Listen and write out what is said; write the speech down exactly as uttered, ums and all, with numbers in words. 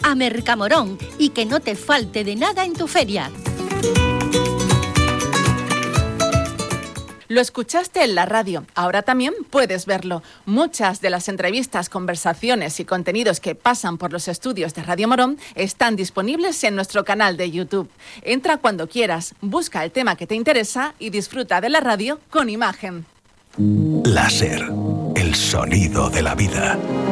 a Mercamorón y que no te falte de nada en tu feria. Lo escuchaste en la radio, ahora también puedes verlo. Muchas de las entrevistas, conversaciones y contenidos que pasan por los estudios de Radio Morón están disponibles en nuestro canal de YouTube. Entra cuando quieras, busca el tema que te interesa y disfruta de la radio con imagen. Láser, el sonido de la vida.